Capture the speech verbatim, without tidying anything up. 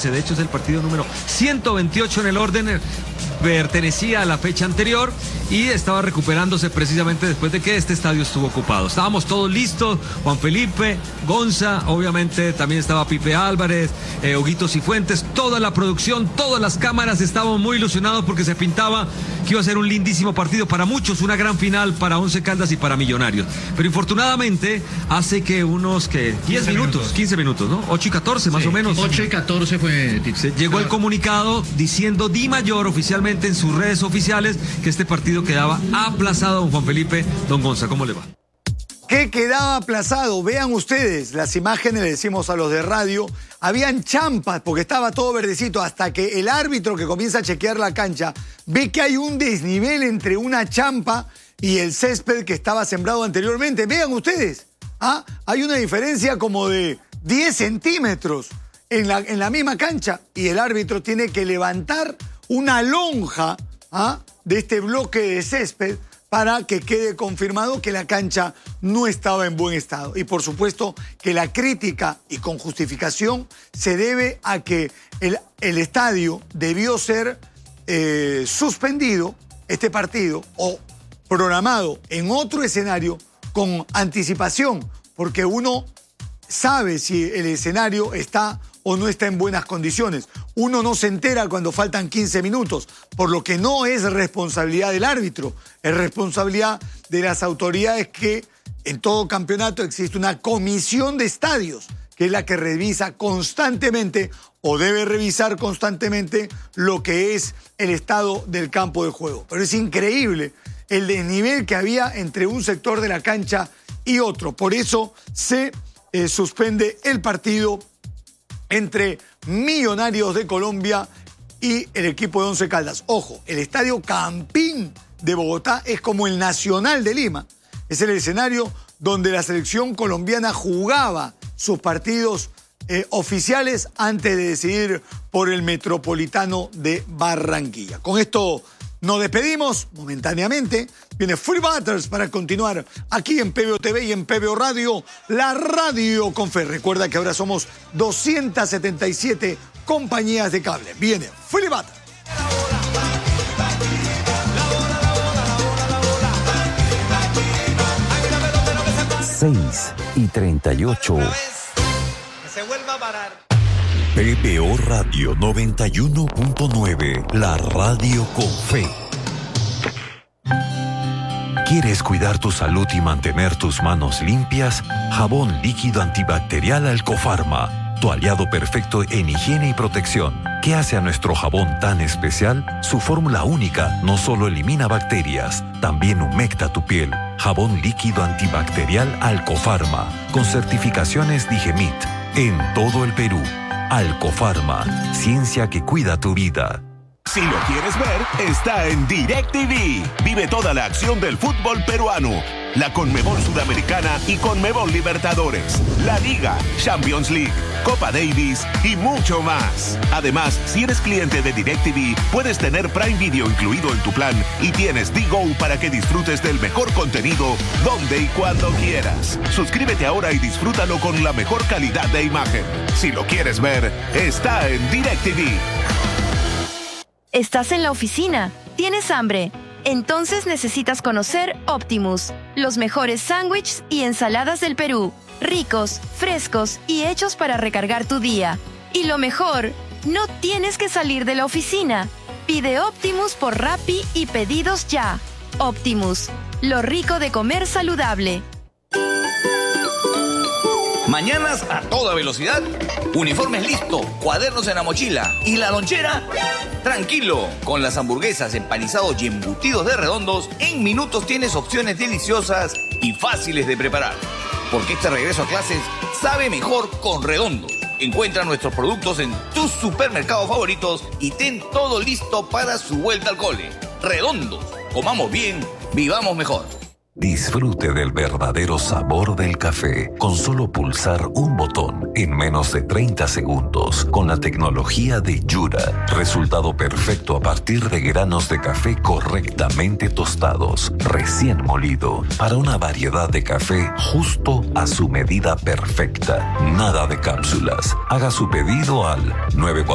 once, de hecho es el partido número ciento veintiocho en el orden, pertenecía a la fecha anterior y estaba recuperándose precisamente después de que este estadio estuvo ocupado. Estábamos todos listos, Juan Felipe, Gonza, obviamente también estaba Pipe Álvarez, eh, Huguito Cifuentes, toda la producción, todas las cámaras, estábamos muy ilusionados porque se pintaba que iba a ser un lindísimo partido para muchos, una gran final para Once Caldas y para Millonarios. Pero infortunadamente hace que unos que diez minutos, quince minutos, ¿no? ocho y catorce más sí, o menos. ocho y catorce fue. Se llegó el comunicado diciendo Di Mayor oficialmente en sus redes oficiales que este partido quedaba aplazado. Don Juan Felipe, don Gonza, ¿cómo le va? ¿Qué quedaba aplazado? Vean ustedes las imágenes, le decimos a los de radio, habían champas porque estaba todo verdecito hasta que el árbitro que comienza a chequear la cancha ve que hay un desnivel entre una champa y el césped que estaba sembrado anteriormente. Vean ustedes, ¿ah? Hay una diferencia como de diez centímetros en la, en la misma cancha y el árbitro tiene que levantar una lonja, ¿ah?, de este bloque de césped para que quede confirmado que la cancha no estaba en buen estado. Y por supuesto que la crítica, y con justificación, se debe a que el, el estadio debió ser eh, suspendido, este partido, o programado en otro escenario con anticipación, porque uno sabe si el escenario está o no está en buenas condiciones. Uno no se entera cuando faltan quince minutos, por lo que no es responsabilidad del árbitro, es responsabilidad de las autoridades que en todo campeonato existe una comisión de estadios, que es la que revisa constantemente o debe revisar constantemente lo que es el estado del campo de juego. Pero es increíble el desnivel que había entre un sector de la cancha y otro. Por eso se eh, suspende el partido entre Millonarios de Colombia y el equipo de Once Caldas. Ojo, el Estadio Campín de Bogotá es como el Nacional de Lima. Es el escenario donde la selección colombiana jugaba sus partidos eh, oficiales antes de decidir por el Metropolitano de Barranquilla. Con esto nos despedimos momentáneamente. Viene Free Butters para continuar aquí en P B O T V y en P B O Radio, la radio con fe. Recuerda que ahora somos doscientas setenta y siete compañías de cable. Viene Free Butters. seis y treinta y ocho. Que se vuelva a parar. P B O Radio noventa y uno punto nueve, la radio con fe. ¿Quieres cuidar tu salud y mantener tus manos limpias? Jabón líquido antibacterial Alcofarma, tu aliado perfecto en higiene y protección. ¿Qué hace a nuestro jabón tan especial? Su fórmula única no solo elimina bacterias, también humecta tu piel. Jabón líquido antibacterial Alcofarma, con certificaciones Digemit, en todo el Perú. Alcofarma, ciencia que cuida tu vida. Si lo quieres ver, está en DirecTV. Vive toda la acción del fútbol peruano, la Conmebol Sudamericana y Conmebol Libertadores, la Liga, Champions League, Copa Davis y mucho más. Además, si eres cliente de DirecTV, puedes tener Prime Video incluido en tu plan y tienes D-Go para que disfrutes del mejor contenido donde y cuando quieras. Suscríbete ahora y disfrútalo con la mejor calidad de imagen. Si lo quieres ver, está en DirecTV. ¿Estás en la oficina? ¿Tienes hambre? Entonces necesitas conocer Optimus, los mejores sándwiches y ensaladas del Perú, ricos, frescos y hechos para recargar tu día. Y lo mejor, no tienes que salir de la oficina. Pide Optimus por Rappi y pedidos ya. Optimus, lo rico de comer saludable. Mañanas a toda velocidad, uniformes listo, cuadernos en la mochila y la lonchera. Tranquilo, con las hamburguesas, empanizados y embutidos de Redondos, en minutos tienes opciones deliciosas y fáciles de preparar. Porque este regreso a clases sabe mejor con Redondos. Encuentra nuestros productos en tus supermercados favoritos y ten todo listo para su vuelta al cole. Redondos, comamos bien, vivamos mejor. Disfrute del verdadero sabor del café con solo pulsar un botón en menos de treinta segundos con la tecnología de Yura. Resultado perfecto a partir de granos de café correctamente tostados, recién molido, para una variedad de café justo a su medida perfecta. Nada de cápsulas. Haga su pedido al nueve cuatro